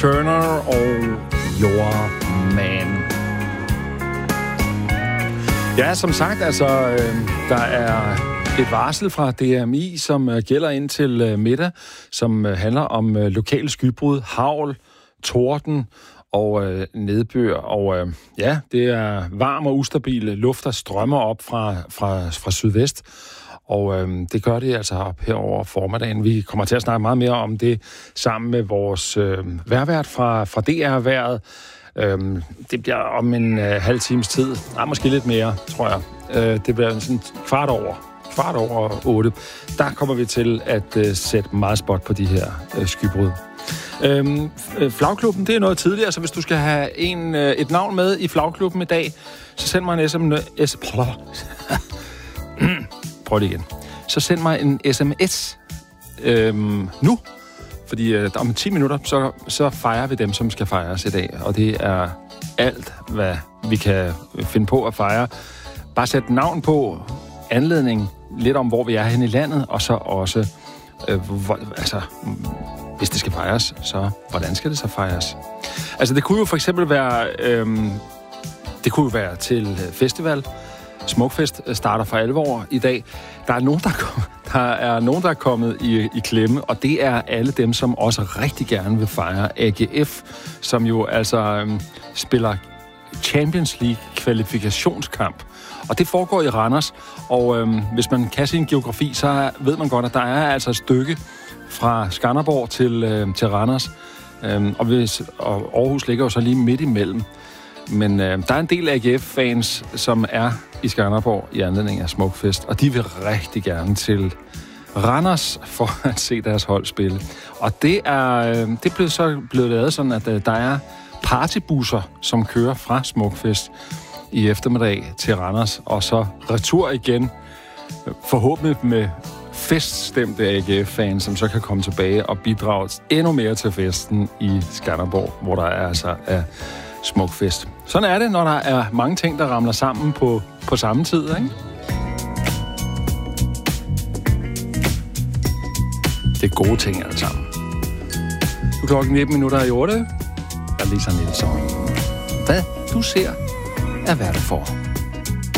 Turner og Your Man. Ja, som sagt, altså, der er et varsel fra DMI, som gælder indtil middag, som handler om lokale skybrud, hagl, torden og nedbør. Og ja, det er varm og ustabil luft, der strømmer op fra sydvest. Og det gør det altså op her over formiddagen. Vi kommer til at snakke meget mere om det sammen med vores vejrvært fra DR-vejret. Det bliver om en halv times tid. Nej, måske lidt mere, tror jeg. Det bliver sådan kvart over 8. Der kommer vi til at sætte meget spot på de her skybrud. Flagklubben, det er noget tidligere, så hvis du skal have et navn med i flagklubben i dag, så send mig en sms. Prøv det igen. Så send mig en sms nu, fordi om 10 minutter, så fejrer vi dem, som skal fejres i dag. Og det er alt, hvad vi kan finde på at fejre. Bare sæt navn på, anledning, lidt om, hvor vi er henne i landet, og så også, hvis det skal fejres, så hvordan skal det så fejres? Altså, det kunne jo for eksempel være, til festival. Smukfest starter for alvor i dag. Der er nogen, der er kommet i klemme, og det er alle dem, som også rigtig gerne vil fejre AGF, som jo altså spiller Champions League kvalifikationskamp. Og det foregår i Randers, og hvis man kan sin geografi, så ved man godt, at der er altså et stykke fra Skanderborg til Randers, og Aarhus ligger jo så lige midt imellem. Men der er en del AGF-fans, som er i Skanderborg i anledning af Smukfest, og de vil rigtig gerne til Randers for at se deres hold spille. Og det blev så blevet lavet sådan, at der er partybusser, som kører fra Smukfest i eftermiddag til Randers, og så retur igen, forhåbentlig med feststemte AGF-fans, som så kan komme tilbage og bidrage endnu mere til festen i Skanderborg, hvor der er altså Smukfest. Sådan er det, når der er mange ting, der ramler sammen på samme tid, ikke? Det er gode ting alle sammen. Nu klokken 19 minutter i 8. Der er Lisa Nielsen. Hvad du ser, er hvad du får.